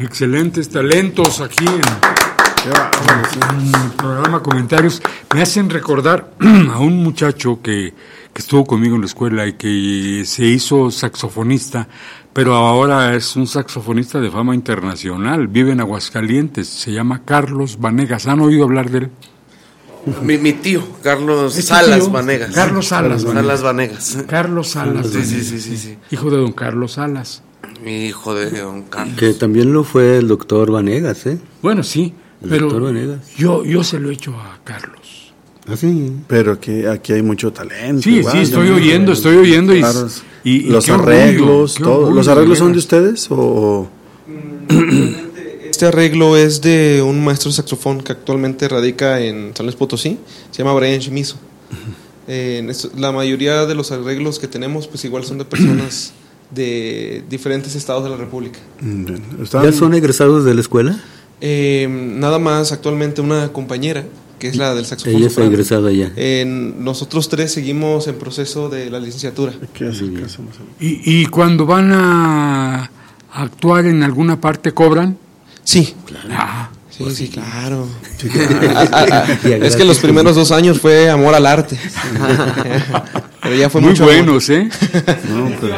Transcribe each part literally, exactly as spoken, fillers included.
excelentes talentos aquí en, en el programa Comentarios. Me hacen recordar a un muchacho que, que estuvo conmigo en la escuela y que se hizo saxofonista, pero ahora es un saxofonista de fama internacional, vive en Aguascalientes, se llama Carlos Vanegas. ¿Han oído hablar de él? Mi, mi tío, Carlos Salas tío? Vanegas. Carlos Salas Vanegas. Salas Vanegas. Carlos Salas sí, Vanegas. Sí, sí, sí, sí. Hijo de don Carlos Salas. Hijo de don Carlos. Que también lo fue el doctor Vanegas, ¿eh? Bueno, sí, el pero doctor Vanegas. Yo, yo se lo he hecho a Carlos. ¿Ah, sí? Pero aquí, aquí hay mucho talento. Sí, igual, sí, estoy ¿no? oyendo, estoy oyendo. Y, claro. y, y los qué arreglos, orgullo, todo. orgullo, ¿Los arreglos de son de ustedes o...? Este arreglo es de un maestro de saxofón que actualmente radica en San Luis Potosí, se llama Brian Chimizo. Eh, esto, la mayoría de los arreglos que tenemos pues igual son de personas de diferentes estados de la República. ¿Están... ¿Ya son egresados de la escuela? Eh, nada más actualmente una compañera que es la del saxofón. Ella está egresada ya. Eh, nosotros tres seguimos en proceso de la licenciatura. ¿Qué hace, qué hacemos? ¿Y, y cuando van a actuar en alguna parte cobran? Sí, claro. Ah, sí, pues sí, sí, claro. Sí, claro. ah, ah, ah, es que los primeros dos años fue amor al arte. Pero ya fue muy mucho buenos, amor. ¿eh? No, pero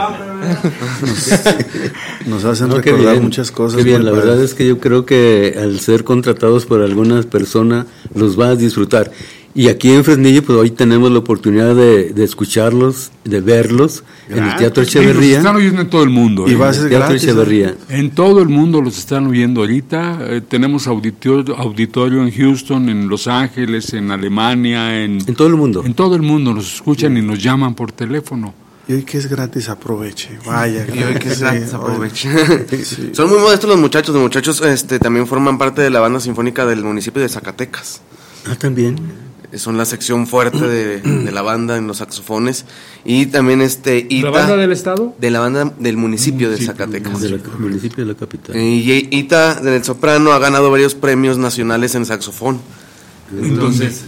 nos, nos hacen no, recordar bien, muchas cosas. Qué bien, la padres. verdad es que yo creo que al ser contratados por algunas personas los vas a disfrutar. Y aquí en Fresnillo, pues hoy tenemos la oportunidad de, de escucharlos, de verlos gratis. En el Teatro Echeverría. Sí, los están oyendo en todo el mundo. Y ¿eh? va a ser Teatro gratis, Echeverría. En todo el mundo los están oyendo ahorita. Eh, tenemos auditorio, auditorio en Houston, en Los Ángeles, en Alemania, en, En todo el mundo. en todo el mundo nos escuchan y nos llaman por teléfono. Y hoy que es gratis, aproveche. Vaya. Y hoy que es sí, gratis, oye. aproveche. Sí. Son muy modestos los muchachos. Los muchachos este, también forman parte de la banda sinfónica del municipio de Zacatecas. Ah, también. Son la sección fuerte de, de la banda en los saxofones. Y también este Ita, ¿La banda del estado? de la banda del municipio de Zacatecas. Del municipio de la capital. Y Ita del soprano ha ganado varios premios nacionales en saxofón. Entonces,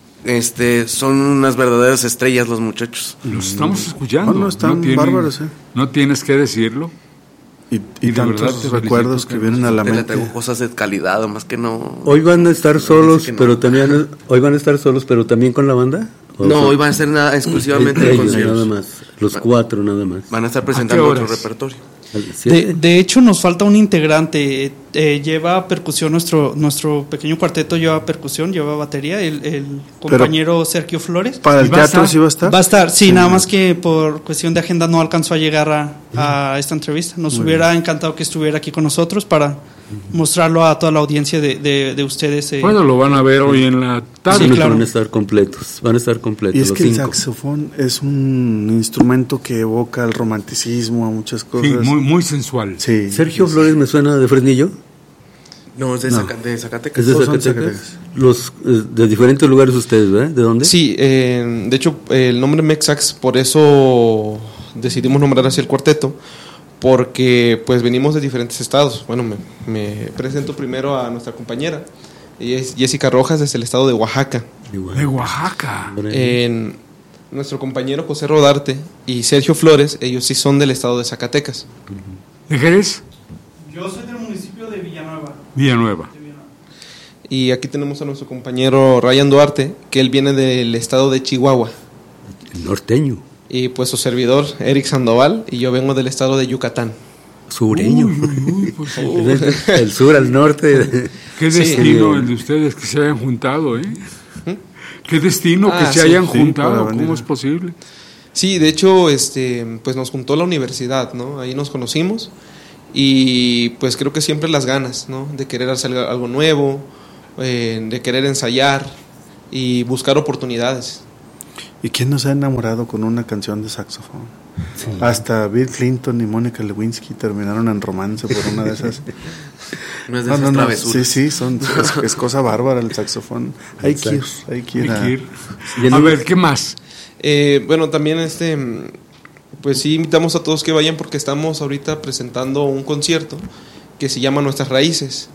este son unas verdaderas estrellas los muchachos. Los estamos escuchando. No, no, están tienen- bárbaros, ¿eh? No tienes que decirlo. Y, Y y de verdad tantos te recuerdos felicito, que vienen a la Te le mente. traigo cosas de calidad, más que no. Hoy van a estar solos, Dice que no. pero también hoy van a estar solos, pero también con la banda. ¿O No, son- hoy van a ser nada exclusivamente de ellos, conciertos. nada más, los cuatro nada más. Van a estar presentando horas? otro repertorio. De, de hecho, nos falta un integrante. Eh, lleva percusión, nuestro nuestro pequeño cuarteto lleva percusión, lleva batería. El, el compañero Sergio Flores. ¿Para el ¿Y va a teatro estar? sí va a estar? Va a estar, sí, nada más que por cuestión de agenda no alcanzó a llegar a, a esta entrevista. Nos hubiera encantado que estuviera aquí con nosotros para mostrarlo a toda la audiencia de, de, de ustedes. eh. Bueno, lo van a ver hoy en la tarde. Sí, claro. Van a estar completos, van a estar completos Y es los que el cinco. saxofón es un instrumento que evoca el romanticismo, a muchas cosas. Sí, muy, muy sensual. Sí. Sergio Flores me suena de Fresnillo. No, es de, No. Zaca- de Zacatecas. Es de Todos son Zacatecas. Zacatecas. Los eh, de diferentes lugares ustedes, ¿verdad? ¿De dónde? Sí, eh, de hecho, el nombre Mexax, por eso decidimos nombrar así el cuarteto, porque pues venimos de diferentes estados. Bueno, me, me presento primero a nuestra compañera. Ella es Jessica Rojas, desde el estado de Oaxaca. Igual. De Oaxaca. En nuestro compañero José Rodarte y Sergio Flores, ellos sí son del estado de Zacatecas. ¿De Jerez? Yo soy del municipio de Villanueva. Villanueva. Y aquí tenemos a nuestro compañero Ryan Duarte, que él viene del estado de Chihuahua. El norteño, Y pues su servidor, Eric Sandoval, y yo vengo del estado de Yucatán. sureño. Uy, uy, uy, pues sí. El, el sur al norte. Qué Sí. destino el de ustedes que se hayan juntado, ¿eh? Qué destino Ah, que se sí, hayan sí, juntado. para venir. ¿Cómo es posible? Sí, de hecho, este, pues nos juntó la universidad, ¿no? Ahí nos conocimos y pues creo que siempre las ganas, ¿no? De querer hacer algo nuevo, eh, de querer ensayar y buscar oportunidades. ¿Y quién nos ha enamorado con una canción de saxofón? Hasta Bill Clinton y Mónica Lewinsky terminaron en romance por una de esas. No es de No, esas no, no. travesuras. Sí, sí, son, es, es cosa bárbara el saxofón. Hay que ir, hay que ir. Hay a- que ir. Y el A número- ver, ¿qué más? Eh, bueno, también este, pues sí invitamos a todos que vayan porque estamos ahorita presentando un concierto que se llama Nuestras Raíces.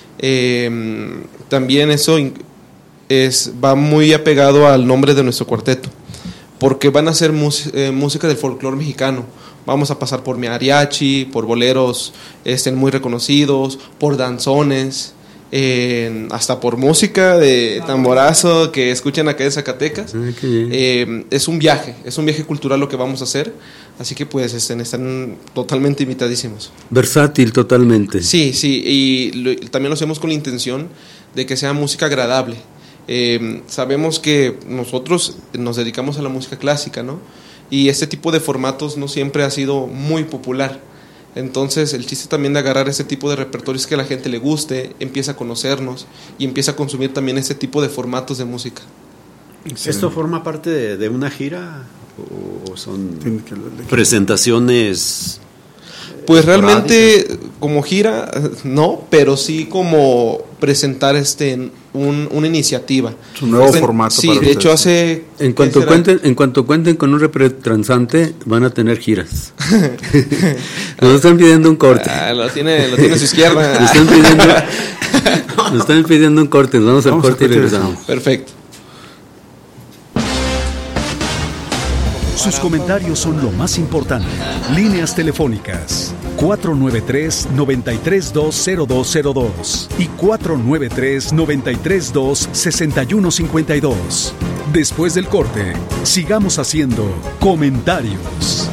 Eh, también eso in- es, va muy apegado al nombre de nuestro cuarteto, porque van a ser mus- eh, música del folclore mexicano, Vamos a pasar por mariachi, por boleros este, muy reconocidos, por danzones, eh, hasta por música de tamborazo que escuchan acá en Zacatecas. Ah, qué bien. Eh, es un viaje, es un viaje cultural lo que vamos a hacer, así que pues estén, están totalmente invitadísimos. Versátil totalmente. Sí, sí, y lo, también lo hacemos con la intención de que sea música agradable. Eh, sabemos que nosotros nos dedicamos a la música clásica, ¿no? Y este tipo de formatos no siempre ha sido muy popular. Entonces el chiste también de agarrar este tipo de repertorios que a la gente le guste, empieza a conocernos y empieza a consumir también este tipo de formatos de música. ¿Esto forma parte de, de una gira o son presentaciones? Pues realmente como gira no, pero sí como presentar este un, una iniciativa. Es un nuevo este, formato. Sí, para de ustedes. hecho hace. En cuanto cuenten, en cuanto cuenten con un repretransante, van a tener giras. Nos están pidiendo un corte. Ah, lo tiene, lo tiene a su izquierda. Nos están pidiendo, nos están pidiendo un corte. Nos vamos al Vamos corte y al corte. regresamos. Perfecto. Sus comentarios son lo más importante. Líneas telefónicas cuatro nueve tres, nueve tres dos, cero dos cero dos y cuatro nueve tres, nueve tres dos, seis uno cinco dos. Después del corte, sigamos haciendo comentarios.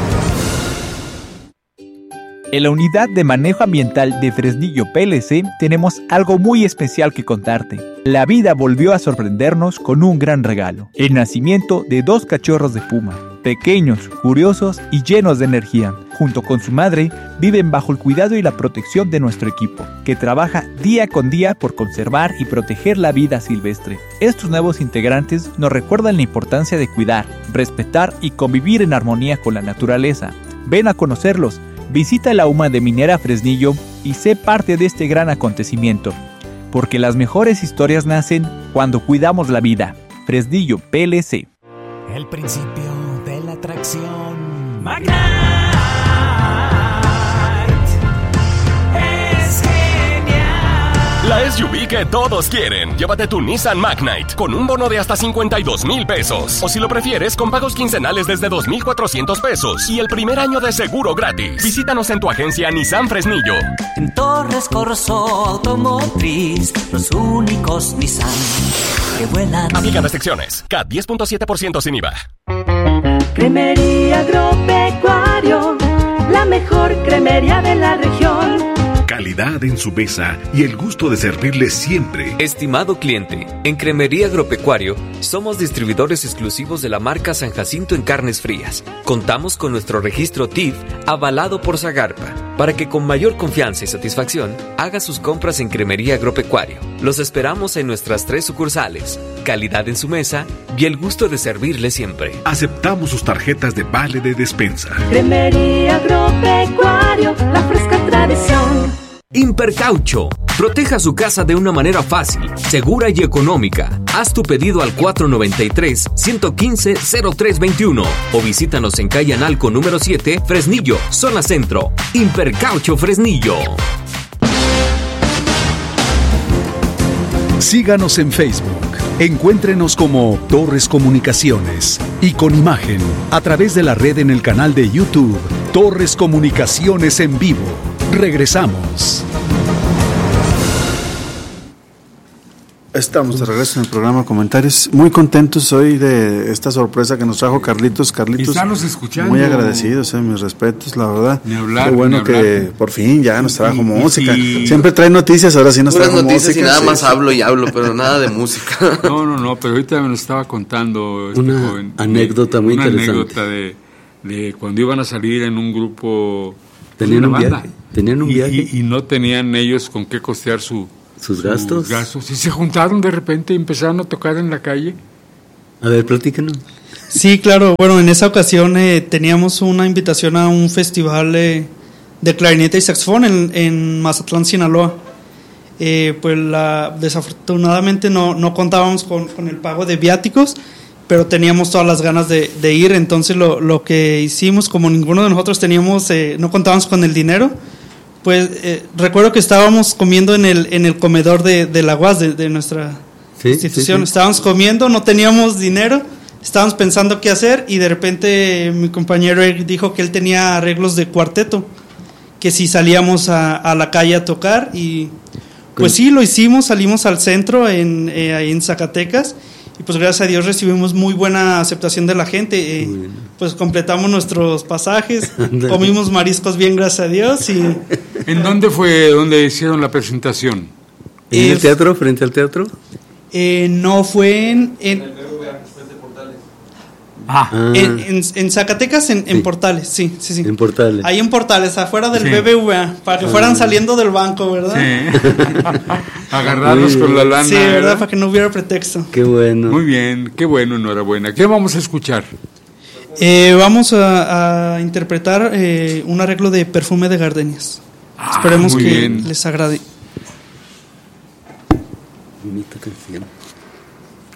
En la Unidad de Manejo Ambiental de Fresnillo P L C tenemos algo muy especial que contarte. La vida volvió a sorprendernos con un gran regalo: el nacimiento de dos cachorros de puma, pequeños, curiosos y llenos de energía. Junto con su madre, viven bajo el cuidado y la protección de nuestro equipo, que trabaja día con día por conservar y proteger la vida silvestre. Estos nuevos integrantes nos recuerdan la importancia de cuidar, respetar y convivir en armonía con la naturaleza. Ven a conocerlos. Visita la U M A de Minera Fresnillo y sé parte de este gran acontecimiento, porque las mejores historias nacen cuando cuidamos la vida. Fresnillo P L C. El principio de la atracción Magnite es genial. La S U V que todos quieren. Llévate tu Nissan Magnite con un bono de hasta cincuenta y dos mil pesos. O si lo prefieres, con pagos quincenales desde dos mil cuatrocientos pesos y el primer año de seguro gratis. Visítanos en tu agencia Nissan Fresnillo. En Torres Corso Automotriz, los únicos Nissan que vuelan. Aplica restricciones. C A T diez punto siete por ciento sin I V A. Cremería Agropecuario, la mejor cremería de la región. Calidad en su mesa y el gusto de servirle siempre. Estimado cliente, en Cremería Agropecuario somos distribuidores exclusivos de la marca San Jacinto en carnes frías. Contamos con nuestro registro T I F avalado por Zagarpa, para que con mayor confianza y satisfacción haga sus compras en Cremería Agropecuario. Los esperamos en nuestras tres sucursales. Calidad en su mesa y el gusto de servirle siempre. Aceptamos sus tarjetas de vale de despensa. Cremería Agropecuario, la fresca tradición. Impercaucho. Proteja su casa de una manera fácil, segura y económica. Haz tu pedido al cuatro nueve tres, uno uno cinco, cero tres dos uno o visítanos en calle Analco número siete, Fresnillo, zona centro. Impercaucho Fresnillo. Síganos en Facebook. Encuéntrenos como Torres Comunicaciones y con imagen a través de la red en el canal de YouTube Torres Comunicaciones en vivo. Regresamos. Estamos de regreso en el programa Comentarios. Muy contentos hoy de esta sorpresa que nos trajo Carlitos. Carlitos, Estamos escuchando. Muy agradecidos, eh, mis respetos, la verdad. Ni hablar, Qué bueno ni que hablar. por fin ya nos trajo Y- y música. sí. Siempre trae noticias, ahora sí nos Puras trajo noticias música. y nada sí, más sí. hablo y hablo, pero nada de música. No, no, no, pero ahorita me lo estaba contando este Una joven. anécdota muy una interesante. anécdota de, de cuando iban a salir en un grupo. Tenían una un banda. viaje, tenían un Y- viaje. Y, y no tenían ellos con qué costear su, ¿Sus gastos? gastos. Y se juntaron de repente y empezaron a tocar en la calle. A ver, platícanos. Sí, claro. Bueno, en esa ocasión eh, teníamos una invitación a un festival eh, de clarinete y saxofón en, en Mazatlán, Sinaloa. Eh, pues la, desafortunadamente no, no contábamos con, con el pago de viáticos, pero teníamos todas las ganas de, de ir. Entonces lo, lo que hicimos, como ninguno de nosotros teníamos, eh, no contábamos con el dinero, pues eh, recuerdo que estábamos comiendo en el, en el comedor de, de la U A S, de, de nuestra Sí, institución. sí, sí. Estábamos comiendo, no teníamos dinero, estábamos pensando qué hacer y de repente mi compañero Eric dijo que él tenía arreglos de cuarteto, que si salíamos a, a la calle a tocar y pues sí, lo hicimos, salimos al centro en, eh, ahí en Zacatecas y pues gracias a Dios recibimos muy buena aceptación de la gente, eh, pues completamos nuestros pasajes, comimos mariscos bien gracias a Dios. Y ¿en dónde fue donde hicieron la presentación? ¿En el teatro, frente al teatro? Eh, no, fue en... en Ah. En, en, en Zacatecas, en, en sí. Portales, sí, sí, sí. En Portales. Ahí en Portales, afuera del sí. B B V A, para que fueran saliendo del banco, ¿verdad? Sí. Agarrarlos con la lana. Sí, ¿verdad? ¿verdad? Para que no hubiera pretexto. Qué bueno. Muy bien, qué bueno, enhorabuena. ¿Qué vamos a escuchar? Eh, vamos a, a interpretar eh, un arreglo de Perfume de Gardenias. Ah, Esperemos que bien. les agrade. Bonita canción.